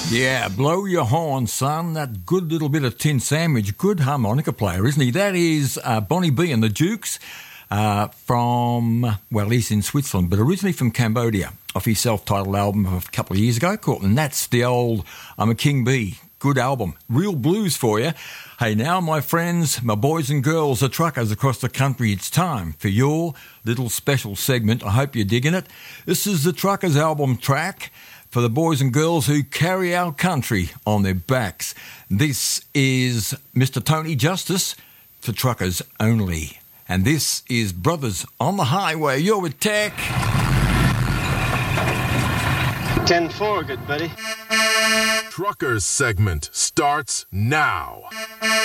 Yeah, blow your horn, son. That good little bit of tin sandwich. Good harmonica player, isn't he? That is Bonnie B and the Dukes from, well, he's in Switzerland, but originally from Cambodia, off his self-titled album of a couple of years ago, and that's the old I'm a King Bee. Good album. Real blues for you. Hey, now, my friends, my boys and girls, the truckers across the country, it's time for your little special segment. I hope you're digging it. This is the Truckers album track for the boys and girls who carry our country on their backs. This is Mr. Tony Justice for Truckers Only. And this is Brothers on the Highway. You're with Tech. 10-4, good buddy. Truckers segment starts now.